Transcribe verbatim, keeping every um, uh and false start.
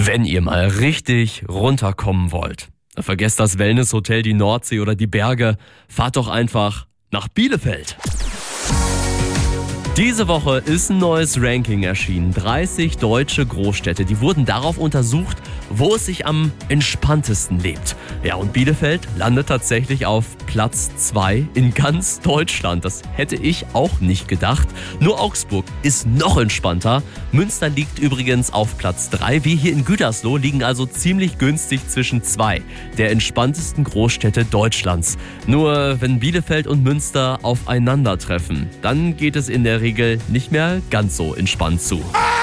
Wenn ihr mal richtig runterkommen wollt, vergesst das Wellnesshotel, die Nordsee oder die Berge. Fahrt doch einfach nach Bielefeld. Diese Woche ist ein neues Ranking erschienen. dreißig deutsche Großstädte, die wurden darauf untersucht, wo es sich am entspanntesten lebt. Ja, und Bielefeld landet tatsächlich auf Platz zwei in ganz Deutschland. Das hätte ich auch nicht gedacht. Nur Augsburg ist noch entspannter. Münster liegt übrigens auf Platz drei. Wir hier in Gütersloh liegen also ziemlich günstig zwischen zwei der entspanntesten Großstädte Deutschlands. Nur wenn Bielefeld und Münster aufeinandertreffen, dann geht es in der Regel nicht mehr ganz so entspannt zu.